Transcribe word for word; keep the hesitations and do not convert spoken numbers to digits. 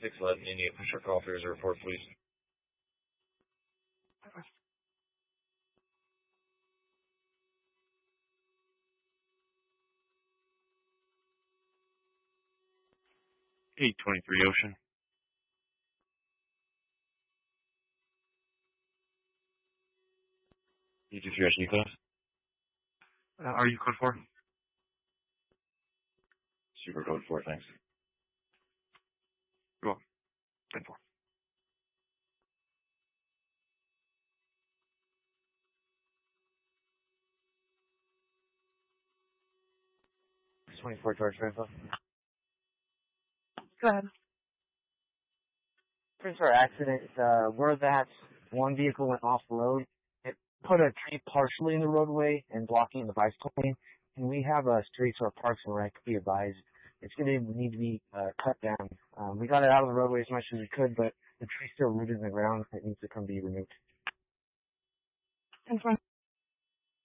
six eleven India. Push call for your report, please. eight twenty-three Ocean. You just your S class? Uh, are you code four? Super code four, thanks. You're welcome. ten four. twenty-four George Rainbow. Go ahead. Our accident, uh, where that one vehicle went off the road, it put a tree partially in the roadway and blocking the bicycle lane. And we have a street or parks and rec, be advised. It's going to need to be uh, cut down. Um, we got it out of the roadway as much as we could, but the tree's still rooted in the ground. It needs to come be removed. ten four.